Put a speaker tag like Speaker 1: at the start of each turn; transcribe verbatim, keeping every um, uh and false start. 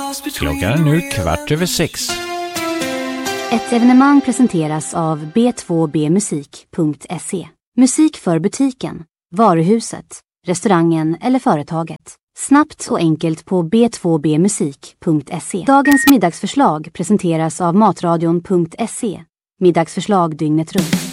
Speaker 1: Klockan är nu kvart över sex.
Speaker 2: Ett evenemang presenteras av b två b musik punkt se. Musik för butiken, varuhuset, restaurangen eller företaget. Snabbt och enkelt på b två b musik punkt se. Dagens middagsförslag presenteras av matradion punkt se. Middagsförslag dygnet runt.